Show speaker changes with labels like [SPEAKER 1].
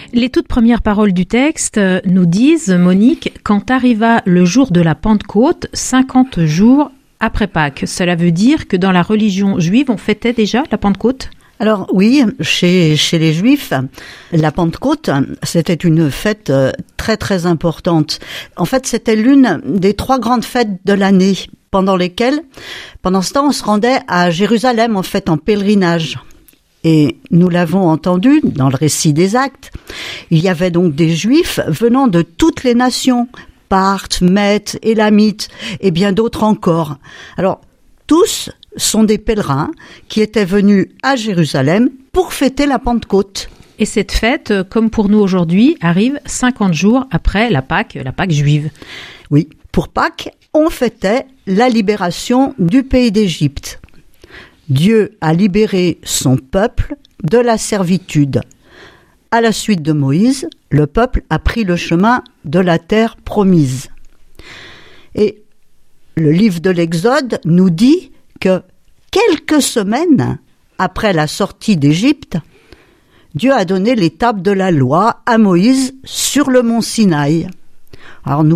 [SPEAKER 1] Les toutes premières paroles du texte nous disent, Monique, quand arriva le jour de la Pentecôte, 50 jours après Pâques. Cela veut dire que dans la religion juive, on fêtait déjà la Pentecôte ?
[SPEAKER 2] Alors oui, chez les Juifs, la Pentecôte, c'était une fête très très importante. En fait, c'était l'une des 3 grandes fêtes de l'année, pendant lesquelles, pendant ce temps, on se rendait à Jérusalem, en fait, en pèlerinage. Et nous l'avons entendu dans le récit des Actes, il y avait donc des Juifs venant de toutes les nations, Parthes, Mèdes, Élamites et bien d'autres encore. Alors, tous sont des pèlerins qui étaient venus à Jérusalem pour fêter la Pentecôte.
[SPEAKER 1] Et cette fête, comme pour nous aujourd'hui, arrive 50 jours après la Pâque juive.
[SPEAKER 2] Oui, pour Pâques, on fêtait la libération du pays d'Égypte. Dieu a libéré son peuple de la servitude. À la suite de Moïse, le peuple a pris le chemin de la terre promise. Et le livre de l'Exode nous dit que quelques semaines après la sortie d'Égypte, Dieu a donné les tables de la loi à Moïse sur le mont Sinaï. Alors nous